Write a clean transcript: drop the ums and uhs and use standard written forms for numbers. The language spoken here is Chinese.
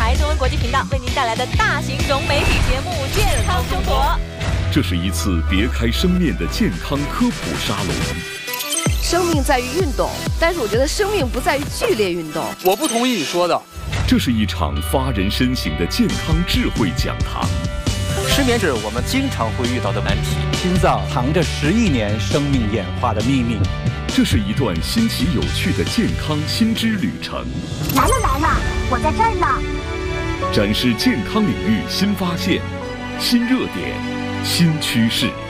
台中文国际频道为您带来的大型融媒体节目《健康生活》。 这是一次别开生面的健康科普沙龙。 生命在于运动，但是我觉得生命不在于剧烈运动。 我不同意你说的。 这是一场发人深省的健康智慧讲堂。 失眠是我们经常会遇到的难题。 心脏藏着10亿年生命演化的秘密。 这是一段新奇有趣的健康新知旅程。 来了，我在这儿呢。 展示健康领域新发现、新热点、新趋势。